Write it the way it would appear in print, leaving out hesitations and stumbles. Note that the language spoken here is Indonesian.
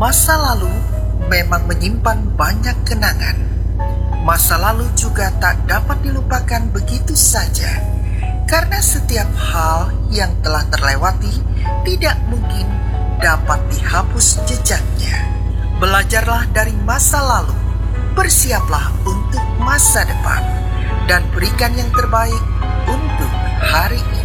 Masa lalu memang menyimpan banyak kenangan. Masa lalu juga tak dapat dilupakan begitu saja, karena setiap hal yang telah terlewati tidak mungkin dapat dihapus jejaknya. Belajarlah dari masa lalu, bersiaplah untuk masa depan, dan berikan yang terbaik untuk hari ini.